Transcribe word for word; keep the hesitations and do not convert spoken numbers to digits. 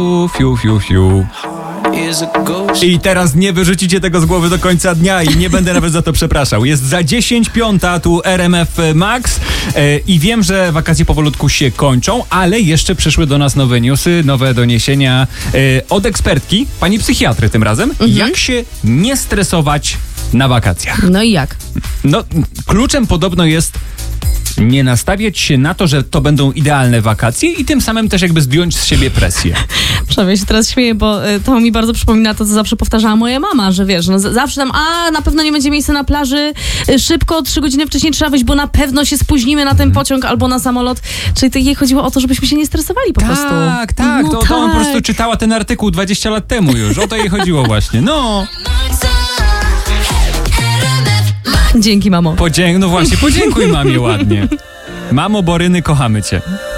Fiu, fiu, fiu. I teraz nie wyrzucicie tego z głowy do końca dnia i nie będę nawet za to przepraszał. Jest za dziesięć piąta, tu R M F Max e, i wiem, że wakacje powolutku się kończą, ale jeszcze przyszły do nas nowe newsy, nowe doniesienia e, od ekspertki, pani psychiatry tym razem, Mhm. jak się nie stresować na wakacjach. No i jak? No, kluczem podobno jest nie nastawiać się na to, że to będą idealne wakacje i tym samym też jakby zdjąć z siebie presję. Przynajmniej się teraz śmieję, bo y, to mi bardzo przypomina to, co zawsze powtarzała moja mama, że wiesz, no z- zawsze tam, a na pewno nie będzie miejsca na plaży, y, szybko, trzy godziny wcześniej trzeba wyjść, bo na pewno się spóźnimy na ten pociąg albo na samolot. Czyli to jej chodziło o to, żebyśmy się nie stresowali po prostu. Tak, tak, No to, to on po tak. prostu czytała ten artykuł dwadzieścia lat temu już, o to jej chodziło właśnie. No, Dzięki, mamo. podzięk- no właśnie, podziękuj mamie ładnie. Mamo Boryny, kochamy cię.